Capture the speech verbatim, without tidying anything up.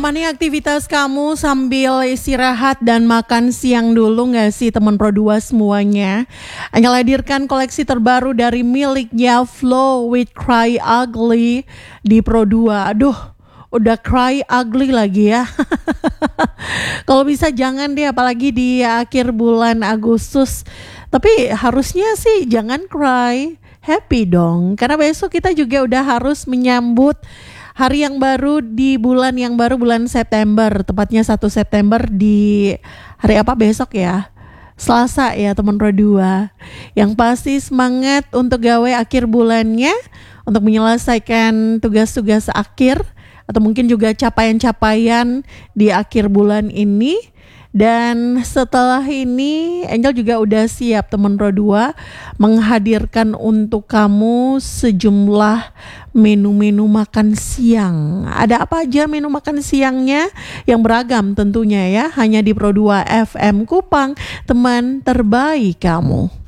Apa nih aktivitas kamu sambil istirahat dan makan siang dulu gak sih teman Pro dua semuanya? Angel hadirkan koleksi terbaru dari miliknya Flow with Cry Ugly di Pro dua. Aduh, udah cry ugly lagi ya. Kalau bisa jangan deh, apalagi di akhir bulan Agustus. Tapi harusnya sih jangan cry, happy dong. Karena besok kita juga udah harus menyambut hari yang baru di bulan yang baru, bulan September. Tepatnya satu September di hari apa besok ya? Selasa ya teman Pro dua. Yang pasti semangat untuk gawe akhir bulannya, untuk menyelesaikan tugas-tugas akhir atau mungkin juga capaian-capaian di akhir bulan ini. Dan setelah ini Angel juga udah siap teman Pro dua menghadirkan untuk kamu sejumlah menu-menu makan siang. Ada apa aja menu makan siangnya? Yang beragam tentunya ya, hanya di Pro dua F M Kupang, teman terbaik kamu.